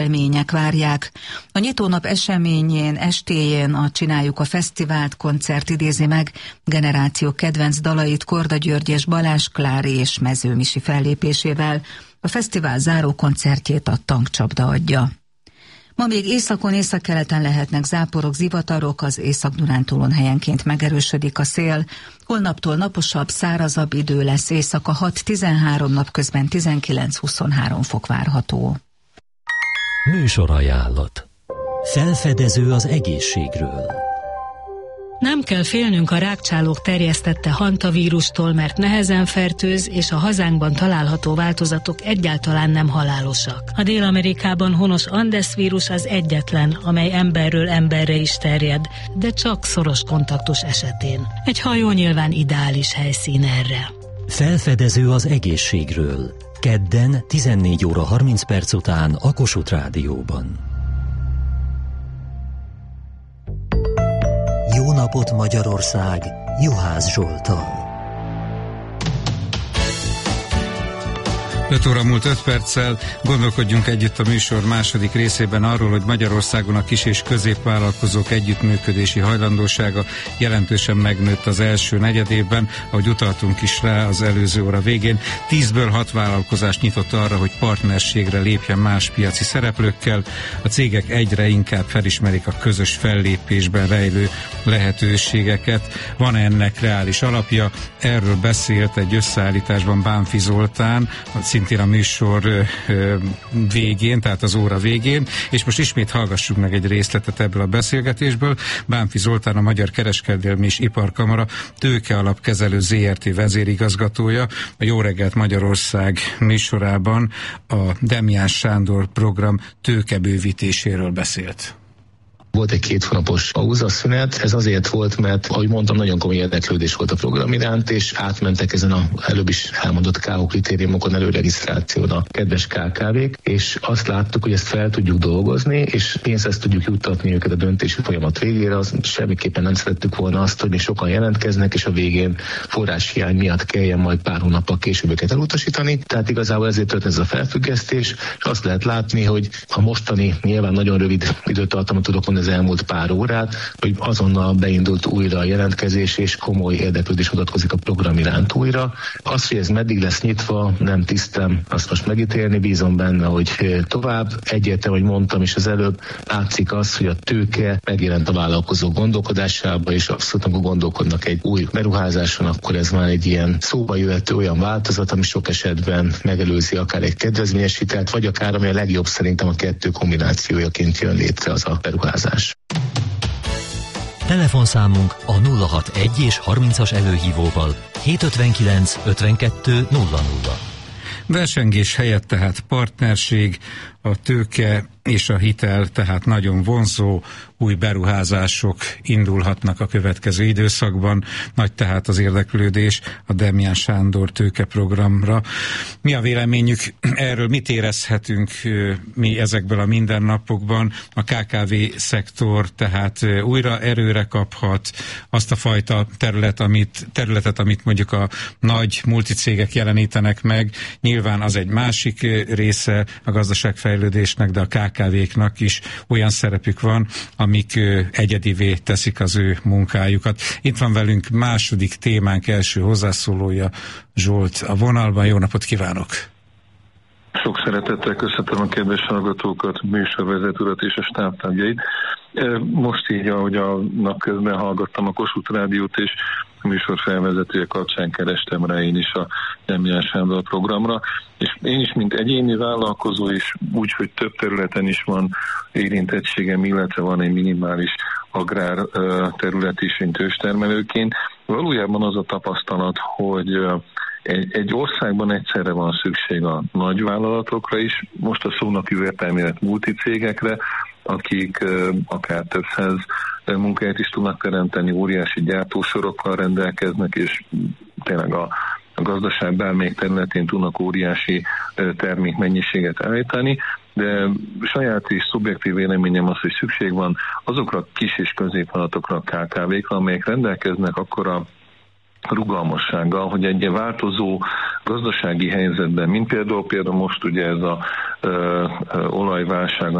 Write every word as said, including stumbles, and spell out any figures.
események várják. A nyitónap eseményén, estéjén a Csináljuk a Fesztivált koncert idézi meg generációk kedvenc dalait Korda György és Balázs Klári és Mező Misi fellépésével. A fesztivál záró koncertjét a Tankcsapda adja. Ma még északon, északkeleten lehetnek záporok, zivatarok, az Észak-Dunántúlon helyenként megerősödik a szél. Holnaptól naposabb, szárazabb idő lesz, éjszaka hat-tizenhárom, napközben tizenkilenc-huszonhárom fok várható. Műsorajánlat. Felfedező az egészségről. Nem kell félnünk a rákcsálók terjesztette hantavírustól, mert nehezen fertőz, és a hazánkban található változatok egyáltalán nem halálosak. A Dél-Amerikában honos Andes vírus az egyetlen, amely emberről emberre is terjed, de csak szoros kontaktus esetén. Egy hajó nyilván ideális helyszín erre. Felfedező az egészségről. Kedden tizennégy óra harminc perc után a Kossuth Rádióban. Jó napot Magyarország, Juhász Zsolttal. öt óra múlt öt perccel, gondolkodjunk együtt a műsor második részében arról, hogy Magyarországon a kis- és középvállalkozók együttműködési hajlandósága jelentősen megnőtt az első negyedévben, ahogy utaltunk is rá az előző óra végén. Tízből hat vállalkozás nyitott arra, hogy partnerségre lépjen más piaci szereplőkkel. A cégek egyre inkább felismerik a közös fellépésben rejlő lehetőségeket. Van ennek reális alapja? Erről beszélt egy összeállításban Bánfi Zoltán, a szintén a műsor végén, tehát az óra végén, és most ismét hallgassuk meg egy részletet ebből a beszélgetésből. Bánfi Zoltán, a Magyar Kereskedelmi és Iparkamara tőkealapkezelő zé er té vezérigazgatója, a Jó reggelt Magyarország műsorában a Demján Sándor program tőkebővítéséről beszélt. Volt egy két hónapos pauzaszünet, ez azért volt, mert ahogy mondtam, nagyon komoly érdeklődés volt a program iránt, és átmentek ezen a előbb is elmondott ká o kritériumokon előregisztráción a kedves ká ká vék, és azt láttuk, hogy ezt fel tudjuk dolgozni, és pénzt tudjuk juttatni őket a döntési folyamat végére. Az semmiképpen nem szerettük volna azt, hogy még sokan jelentkeznek, és a végén forráshiány miatt kelljen majd pár hónappal később őket elutasítani. Tehát igazából ezért történt ez a felfüggesztés, és azt lehet látni, hogy a mostani nyilván nagyon rövid időtartamot tudok mondani, az elmúlt pár órát, hogy azonnal beindult újra a jelentkezés, és komoly érdeklődés mutatkozik a program iránt újra. Az, hogy ez meddig lesz nyitva, nem tisztem azt most megítélni, bízom benne, hogy tovább. Egyértelmű, hogy mondtam is az előbb, látszik az, hogy a tőke megjelent a vállalkozók gondolkodásába, és abszolút, amikor gondolkodnak egy új beruházáson, akkor ez már egy ilyen szóba jöhető olyan változat, ami sok esetben megelőzi akár egy kedvezményesített, vagy akár, ami a legjobb szerintem a kettő kombinációjaként jön létre az a beruházás. Telefonszámunk a nulla hatvanegy és harmincas előhívóval hétszázötvenkilenc ötvenkettő nulla nulla. Versengés helyett tehát partnerség, a tőke és a hitel, tehát nagyon vonzó, új beruházások indulhatnak a következő időszakban. Nagy tehát az érdeklődés a Demján Sándor tőkeprogramra. Mi a véleményük erről? Mit érezhetünk mi ezekből a mindennapokban? A ká ká vé szektor tehát újra erőre kaphat, azt a fajta terület, amit, területet, amit mondjuk a nagy multicégek jelenítenek meg. Nyilván az egy másik része a gazdaságfejlődésnek, de a ká ká véknak is olyan szerepük van, amik egyedivé teszik az ő munkájukat. Itt van velünk második témánk első hozzászólója, Zsolt a vonalban. Jó napot kívánok! Sok szeretettel köszöntöm a kedves hallgatókat, műsorvezető urat és a stábtagjait. Most így, ahogy a napközben hallgattam a Kossuth Rádiót, és a műsor felvezetője kapcsán kerestem rá én is a Demján Sándor programra, és én is, mint egyéni vállalkozó is, úgy, hogy több területen is van érintettségem, illetve van egy minimális agrár terület is, mint őstermelőként. Valójában az a tapasztalat, hogy Egy, egy országban egyszerre van szükség a nagyvállalatokra is, most a szónak értelmélet multicégekre, akik akár több száz munkahelyet is tudnak teremteni, óriási gyártósorokkal rendelkeznek, és tényleg a, a gazdaság bármelyik területén tudnak óriási termékmennyiséget állítani, de saját és szubjektív véleményem az, hogy szükség van azokra a kis és középvállalatokra, a ká ká vékra, amelyek rendelkeznek akkora rugalmassággal, hogy egy változó gazdasági helyzetben, mint például, például most ugye ez a ö, ö, olajválság,